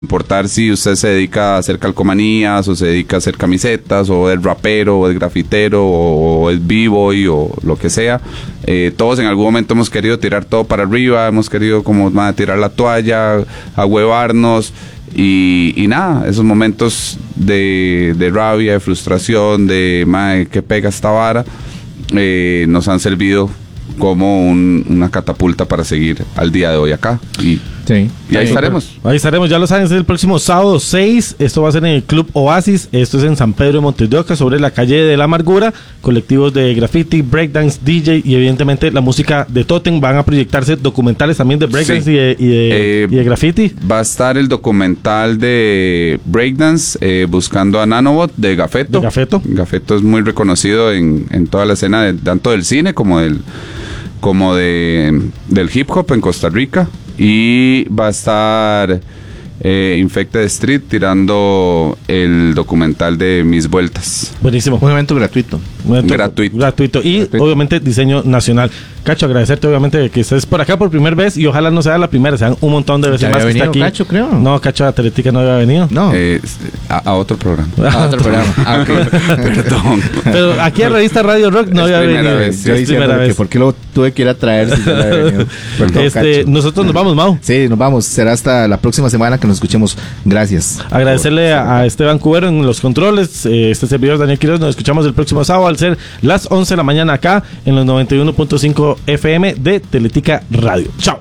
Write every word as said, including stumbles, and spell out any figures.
importar si usted se dedica a hacer calcomanías o se dedica a hacer camisetas o es rapero o es grafitero o es b-boy o lo que sea, eh, todos en algún momento hemos querido tirar todo para arriba, hemos querido como más tirar la toalla, ahuevarnos y, y nada, esos momentos de, de rabia, de frustración, de madre, que pega esta vara, eh, nos han servido como un, una catapulta para seguir al día de hoy acá y, sí. y ahí estaremos. Ahí estaremos, ya lo saben, es el próximo sábado seis. Esto va a ser en el Club Oasis. Esto es en San Pedro de Montes de Oca, sobre la calle de la Amargura. Colectivos de graffiti, breakdance, D J y evidentemente la música de Totem. Van a proyectarse documentales también de breakdance sí. y, de, y, de, eh, y de graffiti. Va a estar el documental de breakdance, eh, Buscando a Nanobot, de Gafeto. De Gafeto. Gafeto es muy reconocido en, en toda la escena, de, tanto del cine como del como de del hip hop en Costa Rica. Y va a estar eh, Infected Street tirando el documental de Mis Vueltas. Buenísimo. Un evento gratuito. Un evento gratuito. Gratuito. Y gratuito. Obviamente diseño nacional. Cacho, agradecerte obviamente que estés por acá por primera vez y ojalá no sea la primera, sean un montón de veces más que está aquí. Cacho, creo. No, Cacho Atlética no había venido. No. Eh, a, a otro programa. A otro programa. Ah, okay. Perdón. Pero aquí a Revista Radio Rock no es había venido. Vez. Yo diciendo primera que vez. por qué lo tuve que ir a traer si ya no había venido. Perdón, este, Cacho. nosotros nos vamos, Mau. Sí, nos vamos. Será hasta la próxima semana que nos escuchemos. Gracias. Agradecerle a, a Esteban Cubero en los controles. Eh, este servidor Daniel Quiroz. Nos escuchamos el próximo sábado al ser las once de la mañana acá en los noventa y uno punto cinco F M de Teletica Radio. Chao.